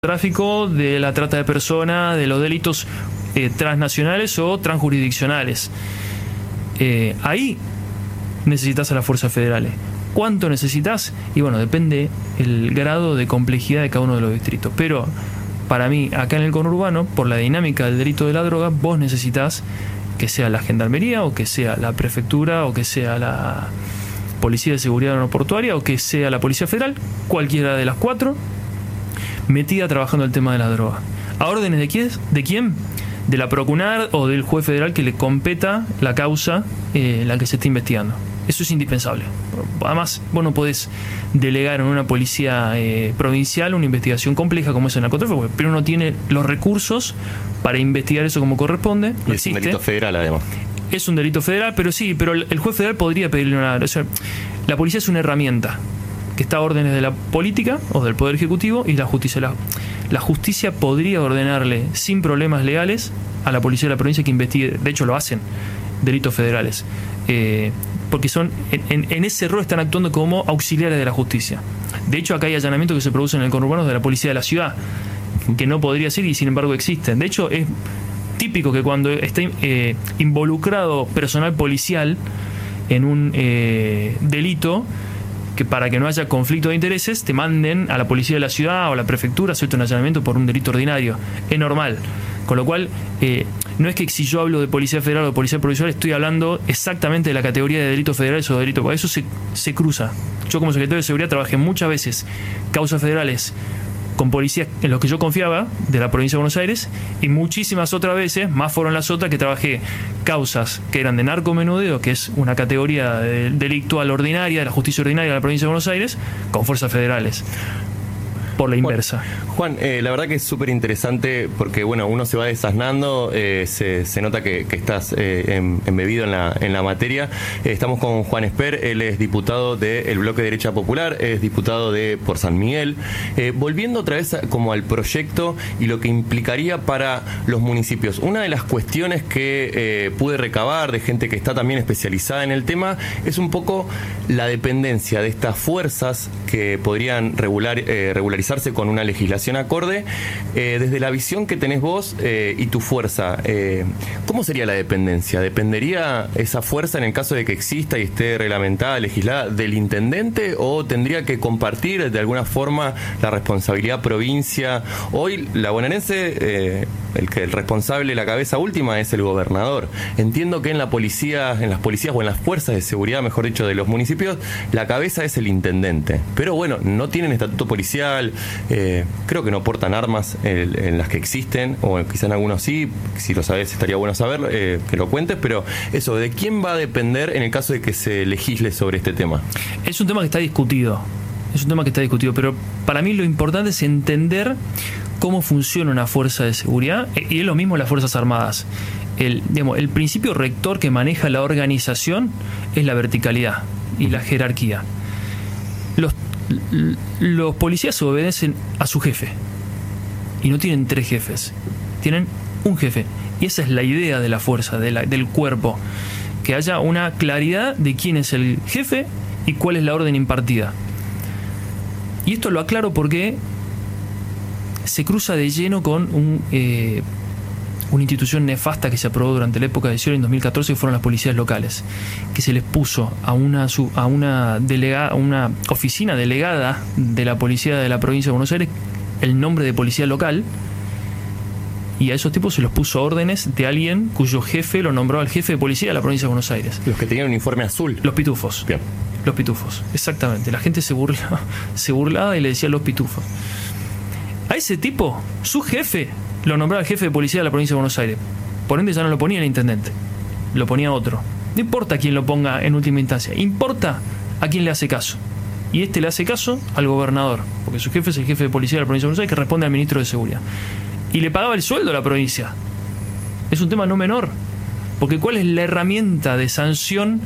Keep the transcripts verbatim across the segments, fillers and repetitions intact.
tráfico, de la trata de personas, de los delitos eh, transnacionales o transjurisdiccionales. Eh, ahí necesitas a las fuerzas federales. ¿Cuánto necesitas? Y bueno, depende el grado de complejidad de cada uno de los distritos. Pero para mí, acá en el conurbano, por la dinámica del delito de la droga, vos necesitas que sea la gendarmería, o que sea la prefectura, o que sea la policía de seguridad aeroportuaria, o que sea la policía federal, cualquiera de las cuatro, metida trabajando el tema de la droga. ¿A órdenes de quién? ¿De quién? De la Procunar o del juez federal que le competa la causa eh, en la que se está investigando. Eso es indispensable. Además, vos no podés delegar en una policía eh, provincial una investigación compleja como es el narcotráfico, pero uno tiene los recursos para investigar eso como corresponde. Y es un delito federal, además. Es un delito federal, pero sí, pero el juez federal podría pedirle una... O sea, la policía es una herramienta que está a órdenes de la política o del Poder Ejecutivo y la justicia. La, la justicia podría ordenarle sin problemas legales a la policía de la provincia que investigue, de hecho lo hacen, delitos federales. Eh, porque son en, en, en ese rol están actuando como auxiliares de la justicia. De hecho, acá hay allanamientos que se producen en el conurbano de la policía de la ciudad, que no podría ser y sin embargo existen. De hecho, es típico que cuando está eh, involucrado personal policial en un eh, delito, que para que no haya conflicto de intereses, te manden a la policía de la ciudad o a la prefectura a hacerte un allanamiento por un delito ordinario. Es normal. Con lo cual, eh, no es que si yo hablo de policía federal o de policía provincial, estoy hablando exactamente de la categoría de delitos federales o de delitos. Por eso se, se cruza. Yo como secretario de seguridad trabajé muchas veces causas federales con policías en los que yo confiaba, de la provincia de Buenos Aires, y muchísimas otras veces, más fueron las otras, que trabajé causas que eran de narcomenudeo, que es una categoría de delictual ordinaria, de la justicia ordinaria de la provincia de Buenos Aires, con fuerzas federales. Por la inversa. Juan, Juan eh, la verdad que es súper interesante porque bueno, uno se va desasnando, eh, se, se nota que, que estás eh, em, embebido en la, en la materia. Eh, estamos con Juan Esper, él es diputado del Bloque de Derecha Popular, es diputado de por San Miguel. Eh, volviendo otra vez a, como al proyecto y lo que implicaría para los municipios. Una de las cuestiones que eh, pude recabar de gente que está también especializada en el tema es un poco la dependencia de estas fuerzas que podrían regular, eh, regularizar con una legislación acorde, eh, desde la visión que tenés vos eh, y tu fuerza, eh, ¿cómo sería la dependencia? ¿Dependería esa fuerza en el caso de que exista y esté reglamentada, legislada, del intendente, o tendría que compartir de alguna forma la responsabilidad provincia? Hoy la bonaerense, eh, el que el responsable, la cabeza última es el gobernador. Entiendo que en la policía, en las policías o en las fuerzas de seguridad, mejor dicho, de los municipios, la cabeza es el intendente. Pero bueno, no tienen estatuto policial. Eh, creo que no portan armas en, en las que existen, o quizá en algunos sí. Si lo sabes estaría bueno saberlo, eh, que lo cuentes. Pero eso, ¿de quién va a depender en el caso de que se legisle sobre este tema? Es un tema que está discutido. Es un tema que está discutido, pero para mí lo importante es entender cómo funciona una fuerza de seguridad, y es lo mismo las Fuerzas Armadas. El, digamos, el principio rector que maneja la organización es la verticalidad y la jerarquía. Los, los policías obedecen a su jefe y no tienen tres jefes, tienen un jefe, y esa es la idea de la fuerza, de la, del cuerpo, que haya una claridad de quién es el jefe y cuál es la orden impartida. Y esto lo aclaro porque se cruza de lleno con un, eh, una institución nefasta que se aprobó durante la época de Scioli en dos mil catorce, que fueron las policías locales, que se les puso a una, a una, delega, a una oficina delegada de la policía de la provincia de Buenos Aires el nombre de policía local, y a esos tipos se los puso órdenes de alguien cuyo jefe lo nombró al jefe de policía de la provincia de Buenos Aires. Los que tenían un uniforme azul. Los pitufos. Bien. Los pitufos, exactamente. La gente se burlaba, se burlaba y le decía los pitufos. A ese tipo, su jefe, lo nombraba el jefe de policía de la provincia de Buenos Aires. Por ende ya no lo ponía el intendente, lo ponía otro. No importa quién lo ponga en última instancia, importa a quién le hace caso. Y este le hace caso al gobernador, porque su jefe es el jefe de policía de la provincia de Buenos Aires, que responde al ministro de Seguridad. Y le pagaba el sueldo a la provincia. Es un tema no menor, porque ¿cuál es la herramienta de sanción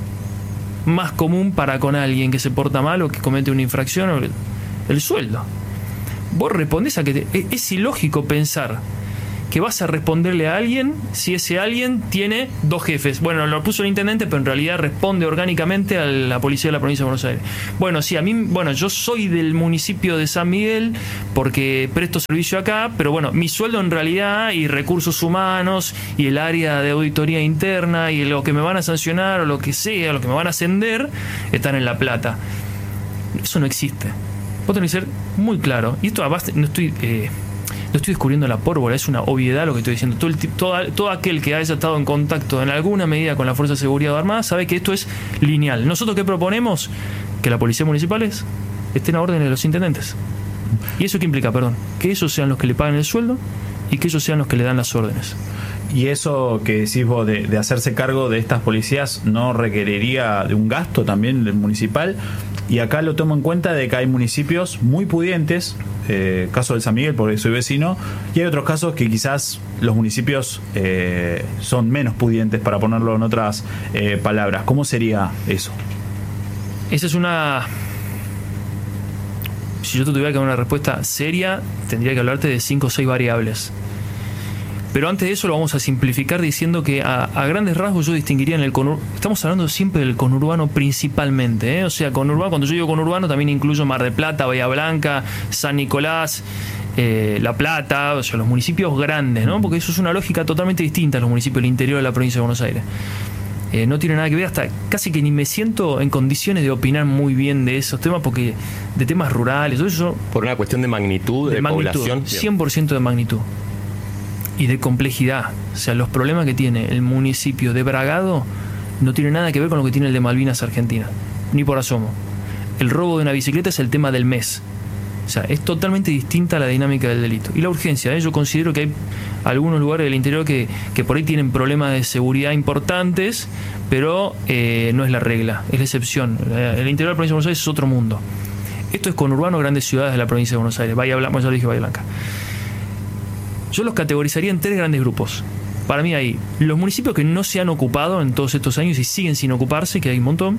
más común para con alguien que se porta mal o que comete una infracción? El sueldo. Vos respondés a que te, es ilógico pensar que vas a responderle a alguien si ese alguien tiene dos jefes. Bueno, lo puso el intendente, pero en realidad responde orgánicamente a la policía de la provincia de Buenos Aires. Bueno, sí, a mí, bueno, yo soy del municipio de San Miguel porque presto servicio acá, pero bueno, mi sueldo en realidad y recursos humanos y el área de auditoría interna y lo que me van a sancionar o lo que sea, lo que me van a ascender, están en La Plata. Eso no existe. Vos tenés que ser muy claro. Y esto además no estoy... Eh, No estoy descubriendo la pólvora, es una obviedad lo que estoy diciendo. Todo, el, todo, todo aquel que haya estado en contacto en alguna medida con la Fuerza de Seguridad Armada sabe que esto es lineal. ¿Nosotros qué proponemos? Que la policía municipales estén a órdenes de los intendentes. ¿Y eso qué implica? Perdón, que ellos sean los que le paguen el sueldo y que ellos sean los que le dan las órdenes. Y eso que decís vos de, de hacerse cargo de estas policías no requeriría de un gasto también del municipal. Y acá lo tomo en cuenta de que hay municipios muy pudientes, eh, caso del San Miguel porque soy vecino, y hay otros casos que quizás los municipios eh, son menos pudientes, para ponerlo en otras eh, palabras. ¿Cómo sería eso? Esa es una... Si yo te tuviera que dar una respuesta seria, tendría que hablarte de cinco o seis variables. Pero antes de eso lo vamos a simplificar diciendo que a, a grandes rasgos yo distinguiría en el conurbano. Estamos hablando siempre del conurbano principalmente, ¿eh? O sea, conurbano, cuando yo digo conurbano también incluyo Mar del Plata, Bahía Blanca, San Nicolás, eh, La Plata, o sea, los municipios grandes, ¿no? Porque eso es una lógica totalmente distinta a los municipios del interior de la provincia de Buenos Aires. Eh, no tiene nada que ver, hasta casi que ni me siento en condiciones de opinar muy bien de esos temas, porque de temas rurales, todo eso... Por una cuestión de magnitud, de, de magnitud, población. cien por ciento de magnitud. Y de complejidad. O sea, los problemas que tiene el municipio de Bragado no tiene nada que ver con lo que tiene el de Malvinas, Argentina. Ni por asomo. El robo de una bicicleta es el tema del mes. O sea, es totalmente distinta a la dinámica del delito. Y la urgencia, ¿eh? Yo considero que hay algunos lugares del interior que, que por ahí tienen problemas de seguridad importantes, pero eh, no es la regla, es la excepción. El interior de la provincia de Buenos Aires es otro mundo. Esto es conurbano, grandes ciudades de la provincia de Buenos Aires. Bahía Blanca, bueno, ya lo dije, Bahía Blanca. Yo los categorizaría en tres grandes grupos. Para mí hay los municipios que no se han ocupado en todos estos años y siguen sin ocuparse, que hay un montón.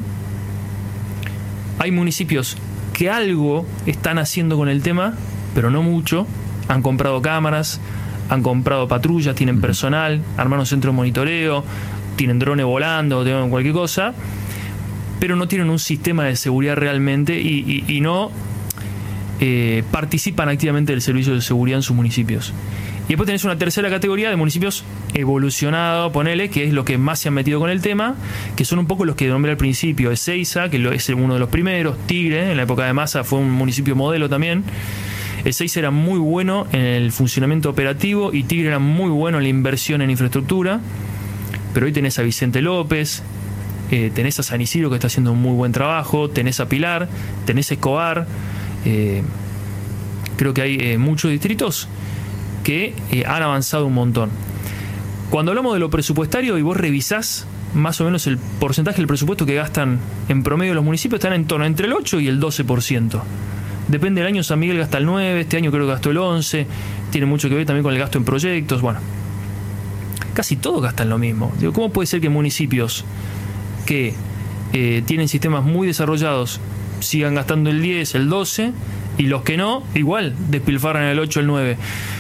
Hay municipios que algo están haciendo con el tema, pero no mucho. Han comprado cámaras, han comprado patrullas, tienen personal, armaron centros de monitoreo, tienen drones volando, tienen cualquier cosa, pero no tienen un sistema de seguridad realmente y, y, y no eh, participan activamente del servicio de seguridad en sus municipios. Y después tenés una tercera categoría de municipios evolucionados, ponele, que es lo que más se han metido con el tema, que son un poco los que nombré al principio. Ezeiza, que es uno de los primeros, Tigre, en la época de Massa fue un municipio modelo también. Ezeiza era muy bueno en el funcionamiento operativo y Tigre era muy bueno en la inversión en infraestructura. Pero hoy tenés a Vicente López, eh, tenés a San Isidro que está haciendo un muy buen trabajo, tenés a Pilar, tenés a Escobar. Eh, creo que hay eh, muchos distritos que eh, han avanzado un montón. Cuando hablamos de lo presupuestario y vos revisás más o menos el porcentaje del presupuesto que gastan en promedio los municipios, están en torno entre el ocho y el doce por ciento. Depende del año, San Miguel gasta el nueve, este año creo que gastó el once, tiene mucho que ver también con el gasto en proyectos, bueno. Casi todos gastan lo mismo. Digo, ¿cómo puede ser que municipios que eh, tienen sistemas muy desarrollados sigan gastando el diez, el doce, y los que no, igual, despilfarran el ocho, el nueve?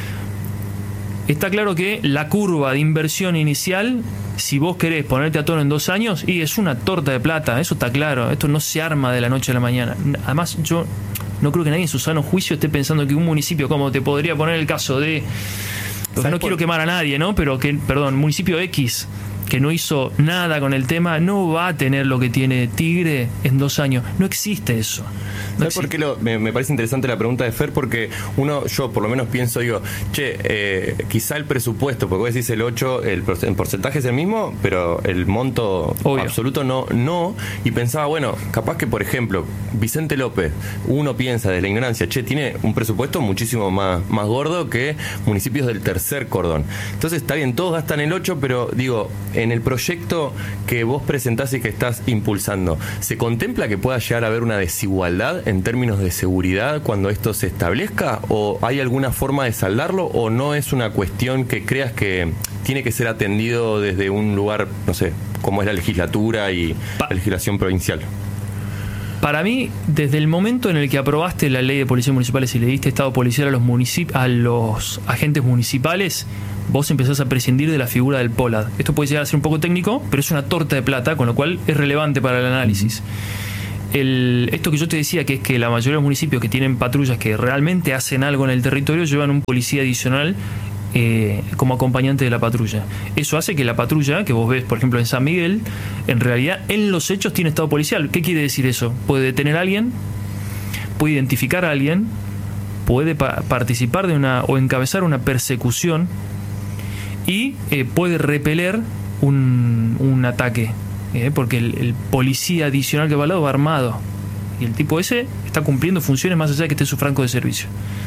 Está claro que la curva de inversión inicial, si vos querés ponerte a tono en dos años, y es una torta de plata, eso está claro. Esto no se arma de la noche a la mañana. Además, yo no creo que nadie en su sano juicio esté pensando que un municipio, como te podría poner el caso de... No quiero quemar a nadie, ¿no? Pero que, perdón, municipio X, que no hizo nada con el tema, no va a tener lo que tiene Tigre en dos años. No existe eso. No ¿Sabes por qué lo, me, me parece interesante la pregunta de Fer? Porque uno, yo por lo menos pienso, digo, che, eh, quizá el presupuesto, porque vos decís el ocho, el, el porcentaje es el mismo, pero el monto Obvio. absoluto no, no. Y pensaba, bueno, capaz que, por ejemplo, Vicente López, uno piensa de la ignorancia, che, tiene un presupuesto muchísimo más, más gordo que municipios del tercer cordón. Entonces, está bien, todos gastan el ocho, pero digo, en el proyecto que vos presentás y que estás impulsando, ¿se contempla que pueda llegar a haber una desigualdad en términos de seguridad cuando esto se establezca? ¿O hay alguna forma de saldarlo? ¿O no es una cuestión que creas que tiene que ser atendido desde un lugar, no sé, como es la legislatura y pa- la legislación provincial? Para mí, desde el momento en el que aprobaste la ley de policías municipales y le diste estado policial a los municip- a los agentes municipales, vos empezás a prescindir de la figura del Pollad. Esto puede llegar a ser un poco técnico, pero es una torta de plata, con lo cual es relevante para el análisis. El, esto que yo te decía, que es que la mayoría de los municipios que tienen patrullas que realmente hacen algo en el territorio, llevan un policía adicional eh, como acompañante de la patrulla. Eso hace que la patrulla, que vos ves, por ejemplo, en San Miguel, en realidad, en los hechos tiene estado policial. ¿Qué quiere decir eso? Puede detener a alguien, puede identificar a alguien, puede pa- participar de una o encabezar una persecución y eh, puede repeler un, un ataque. Eh, porque el, el policía adicional que va al lado va armado y el tipo ese está cumpliendo funciones más allá de que esté en su franco de servicio.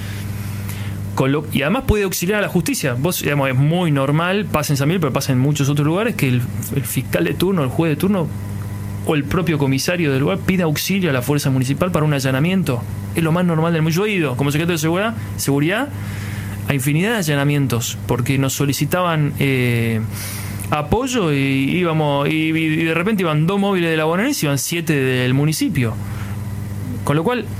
Con lo, y además puede auxiliar a la justicia. Vos, digamos, es muy normal, pasa en San Miguel, pero pasa en muchos otros lugares, que el, el fiscal de turno, el juez de turno o el propio comisario del lugar pide auxilio a la fuerza municipal para un allanamiento. Es lo más normal del mundo. Yo he ido como secretario de seguridad, seguridad a infinidad de allanamientos porque nos solicitaban eh, apoyo y íbamos y, y de repente iban dos móviles de la bonaerense y iban siete del municipio, con lo cual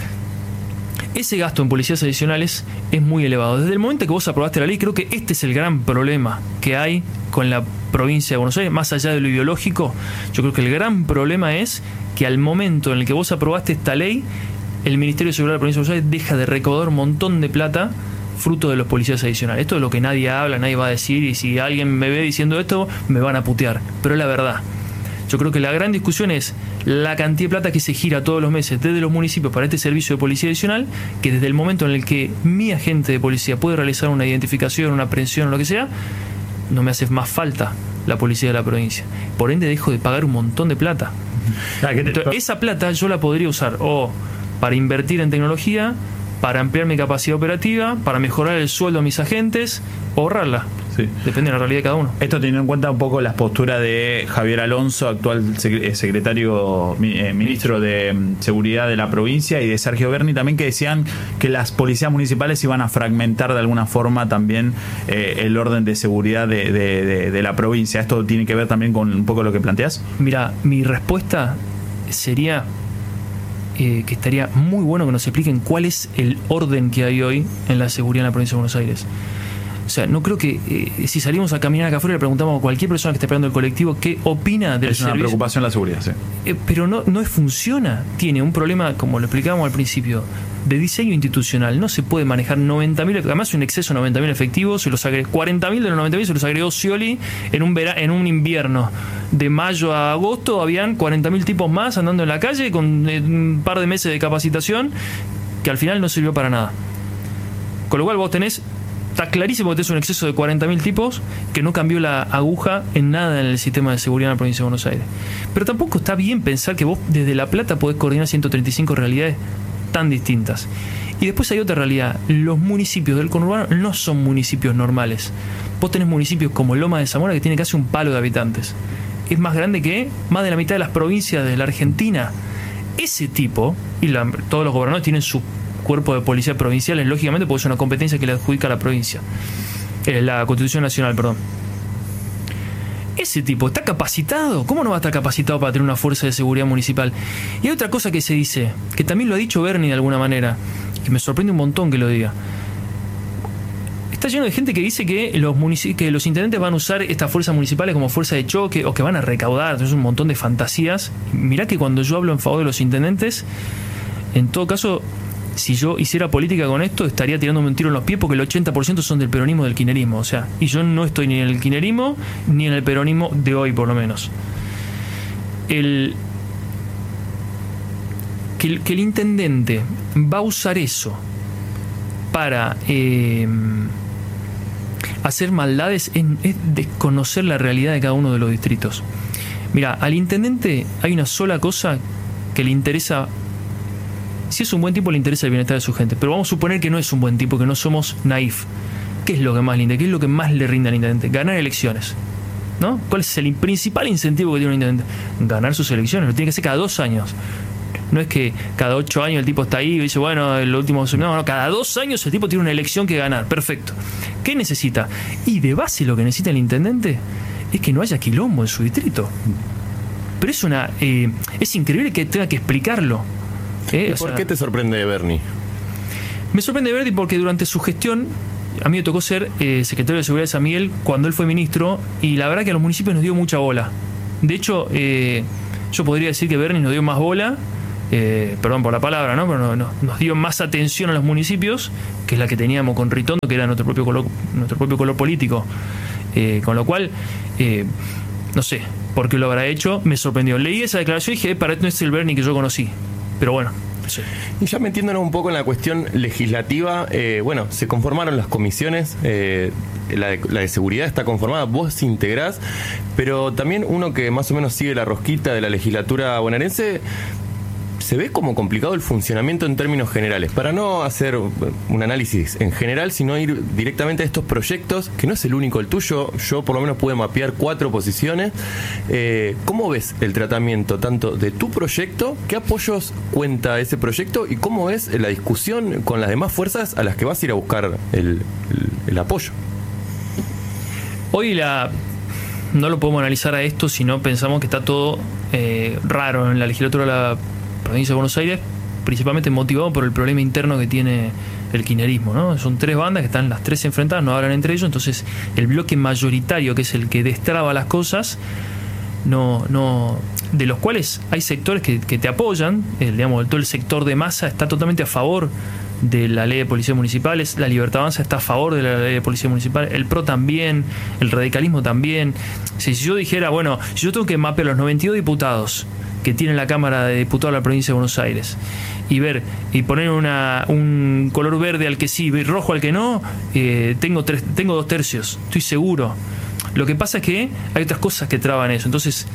ese gasto en policías adicionales es muy elevado. Desde el momento que vos aprobaste la ley, creo que este es el gran problema que hay con la provincia de Buenos Aires, más allá de lo ideológico. Yo creo que el gran problema es que al momento en el que vos aprobaste esta ley, el Ministerio de Seguridad de la provincia de Buenos Aires deja de recaudar un montón de plata fruto de los policías adicionales. Esto es lo que nadie habla, nadie va a decir, y si alguien me ve diciendo esto, me van a putear. Pero es la verdad. Yo creo que la gran discusión es la cantidad de plata que se gira todos los meses desde los municipios para este servicio de policía adicional, que desde el momento en el que mi agente de policía puede realizar una identificación, una aprehensión o lo que sea, no me hace más falta la policía de la provincia. Por ende, dejo de pagar un montón de plata. Entonces, esa plata yo la podría usar o para invertir en tecnología, para ampliar mi capacidad operativa, para mejorar el sueldo a mis agentes, o ahorrarla. Sí. Depende de la realidad de cada uno. Esto teniendo en cuenta un poco las posturas de Javier Alonso, actual secretario, eh, ministro de Seguridad de la provincia, y de Sergio Berni también, que decían que las policías municipales iban a fragmentar de alguna forma también eh, el orden de seguridad de, de, de, de la provincia. ¿Esto tiene que ver también con un poco lo que planteas? Mira, mi respuesta sería eh, que estaría muy bueno que nos expliquen cuál es el orden que hay hoy en la seguridad en la provincia de Buenos Aires. O sea, no creo que eh, si salimos a caminar acá afuera y le preguntamos a cualquier persona que esté esperando el colectivo qué opina del es una servicio, preocupación la seguridad, sí. Eh, pero no, no es, funciona. Tiene un problema, como lo explicábamos al principio, de diseño institucional. No se puede manejar noventa mil, además un exceso de noventa mil efectivos, se los agregó, cuarenta mil de los noventa mil se los agregó Scioli en un, vera, en un invierno. De mayo a agosto habían cuarenta mil tipos más andando en la calle con eh, un par de meses de capacitación que al final no sirvió para nada. Con lo cual vos tenés... Está clarísimo que tenés un exceso de cuarenta mil tipos que no cambió la aguja en nada en el sistema de seguridad en la provincia de Buenos Aires. Pero tampoco está bien pensar que vos desde La Plata podés coordinar ciento treinta y cinco realidades tan distintas. Y después hay otra realidad. Los municipios del conurbano no son municipios normales. Vos tenés municipios como Loma de Zamora que tiene casi un palo de habitantes. Es más grande que más de la mitad de las provincias de la Argentina. Ese tipo, y la, todos los gobernadores tienen su cuerpo de policía provinciales, lógicamente, porque es una competencia que le adjudica a la provincia, eh, la Constitución Nacional, perdón. Ese tipo está capacitado. ¿Cómo no va a estar capacitado para tener una fuerza de seguridad municipal? Y hay otra cosa que se dice, que también lo ha dicho Berni de alguna manera, que me sorprende un montón que lo diga. Está lleno de gente que dice que los munici- que los intendentes van a usar estas fuerzas municipales como fuerza de choque o que van a recaudar. Entonces, un montón de fantasías. Mirá que cuando yo hablo en favor de los intendentes, en todo caso, si yo hiciera política con esto, estaría tirándome un tiro en los pies, porque el ochenta por ciento son del peronismo o del kirchnerismo. O sea, y yo no estoy ni en el kirchnerismo ni en el peronismo de hoy, por lo menos. El que el, que el intendente va a usar eso para eh, hacer maldades es, es desconocer la realidad de cada uno de los distritos. Mira, al intendente hay una sola cosa que le interesa. Si es un buen tipo, le interesa el bienestar de su gente. Pero vamos a suponer que no es un buen tipo, que no somos naif. ¿Qué es lo que más le interesa? ¿Qué es lo que más le rinde al intendente? Ganar elecciones, ¿no? ¿Cuál es el principal incentivo que tiene un intendente? Ganar sus elecciones. Lo tiene que hacer cada dos años. No es que cada ocho años el tipo está ahí y dice, bueno, el último... No, no, cada dos años el tipo tiene una elección que ganar. Perfecto. ¿Qué necesita? Y de base lo que necesita el intendente es que no haya quilombo en su distrito. Pero es una... Eh, es increíble que tenga que explicarlo. ¿Eh? ¿Por sea, qué te sorprende Berni? Me sorprende Berni porque durante su gestión a mí me tocó ser eh, secretario de Seguridad de San Miguel cuando él fue ministro, y la verdad que a los municipios nos dio mucha bola. De hecho, eh, yo podría decir que Bernis nos dio más bola, eh, perdón por la palabra, ¿no? Pero no, no, nos dio más atención a los municipios, que es la que teníamos con Ritondo, que era nuestro propio color, nuestro propio color político. Eh, con lo cual, eh, no sé por qué lo habrá hecho, me sorprendió. Leí esa declaración y dije, para esto no es el Bernis que yo conocí. Pero bueno. Sí. Y ya metiéndonos un poco en la cuestión legislativa, eh, bueno, se conformaron las comisiones, eh, la, de, la de seguridad está conformada, vos integrás, pero también uno que más o menos sigue la rosquita de la legislatura bonaerense, se ve como complicado el funcionamiento en términos generales. Para no hacer un análisis en general, sino ir directamente a estos proyectos, que no es el único el tuyo, yo por lo menos pude mapear cuatro posiciones. Eh, ¿Cómo ves el tratamiento tanto de tu proyecto, qué apoyos cuenta ese proyecto y cómo ves la discusión con las demás fuerzas a las que vas a ir a buscar el, el, el apoyo? Hoy la... no lo podemos analizar a esto si no pensamos que está todo eh, raro en la legislatura de la provincia de Buenos Aires, principalmente motivado por el problema interno que tiene el kirchnerismo, ¿no? Son tres bandas que están las tres enfrentadas, no hablan entre ellos, entonces el bloque mayoritario, que es el que destraba las cosas, no, no, de los cuales hay sectores que, que te apoyan, el, digamos, todo el sector de masa está totalmente a favor de la ley de policías municipales, la Libertad Avanza está a favor de la ley de policía municipal, el PRO también, el radicalismo también. Si yo dijera, bueno, si yo tengo que mapear los noventa y dos diputados que tiene la Cámara de Diputados de la provincia de Buenos Aires y ver y poner una, un color verde al que sí y rojo al que no, eh, tengo, tres, tengo dos tercios, estoy seguro. Lo que pasa es que hay otras cosas que traban eso. Entonces,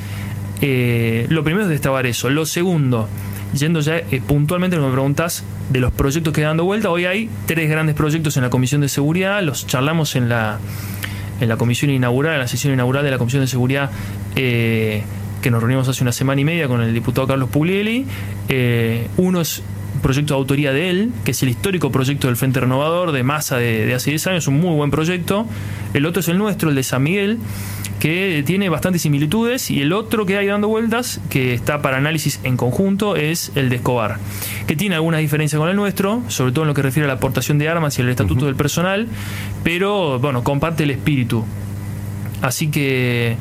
eh, lo primero es destrabar eso. Lo segundo, yendo ya eh, puntualmente lo que me preguntás de los proyectos que dando vuelta, hoy hay tres grandes proyectos en la Comisión de Seguridad, los charlamos en la, en la comisión inaugural, en la sesión inaugural de la Comisión de Seguridad, eh, que nos reunimos hace una semana y media con el diputado Carlos Puglieli. Eh, uno es un proyecto de autoría de él, que es el histórico proyecto del Frente Renovador de Massa de, de hace diez años, un muy buen proyecto. El otro es el nuestro, el de San Miguel, que tiene bastantes similitudes, y el otro que hay dando vueltas, que está para análisis en conjunto, es el de Escobar, que tiene algunas diferencias con el nuestro, sobre todo en lo que refiere a la aportación de armas y el estatuto uh-huh. del personal, pero bueno, comparte el espíritu. Así que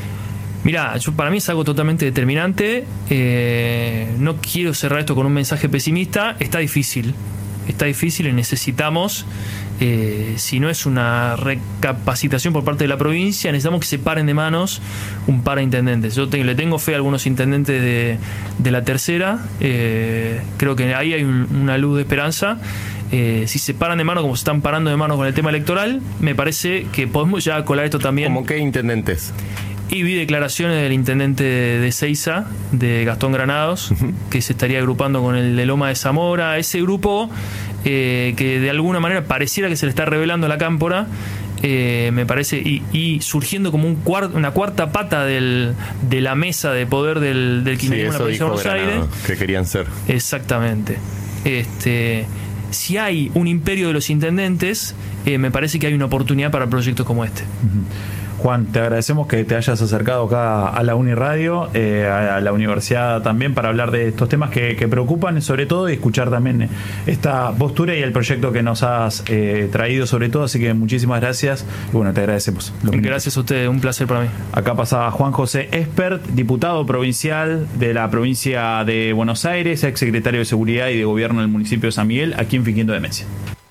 mirá, yo, para mí es algo totalmente determinante. Eh, no quiero cerrar esto con un mensaje pesimista. Está difícil. Está difícil y necesitamos, eh, si no es una recapacitación por parte de la provincia, necesitamos que se paren de manos un par de intendentes. Yo te, le tengo fe a algunos intendentes de, de la tercera. Eh, creo que ahí hay un, una luz de esperanza. Eh, si se paran de mano como se están parando de mano con el tema electoral, me parece que podemos ya colar esto también. ¿Cómo qué intendentes? Y vi declaraciones del intendente de Ezeiza, de Gastón Granados, uh-huh. que se estaría agrupando con el de Loma de Zamora, ese grupo eh, que de alguna manera pareciera que se le está revelando a la cámpora, eh, me parece, y, y surgiendo como un cuart, una cuarta pata del, de la mesa de poder del, del kirchnerismo sí, en la provincia de Buenos Granado, Aires. Que querían ser. Exactamente. Este, si hay un imperio de los intendentes, eh, me parece que hay una oportunidad para proyectos como este. Uh-huh. Juan, te agradecemos que te hayas acercado acá a la Uniradio, eh, a la universidad también, para hablar de estos temas que, que preocupan, sobre todo, y escuchar también esta postura y el proyecto que nos has eh, traído, sobre todo. Así que muchísimas gracias y bueno, te agradecemos. Gracias a ustedes, un placer para mí. Acá pasaba Juan José Espert, diputado provincial de la provincia de Buenos Aires, ex secretario de Seguridad y de Gobierno del municipio de San Miguel, aquí en Fingiendo Demencia.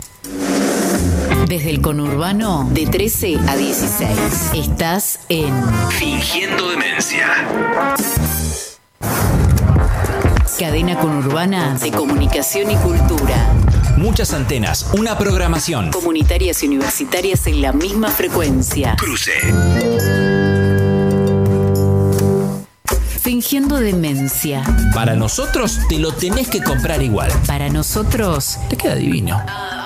Desde el conurbano, de trece a dieciséis. Estás en Fingiendo Demencia. Cadena conurbana de comunicación y cultura. Muchas antenas, una programación. Comunitarias y universitarias en la misma frecuencia. Cruce. Fingiendo Demencia. Para nosotros te lo tenés que comprar igual. Para nosotros te queda divino.